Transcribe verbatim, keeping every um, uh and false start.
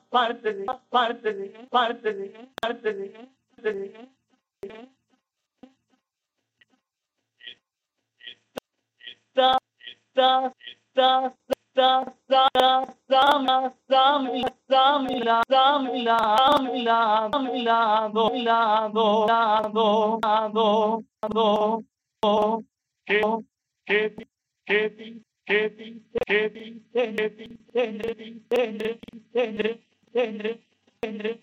parte de, parte de, parte de, parte de, parte de, está, está, está, está, está, sama, samila, samila, samila, samila, samila, do, la, do, la, do, la, do, do, do, que, que, que, que, que, que, que, que, que, que, que, que,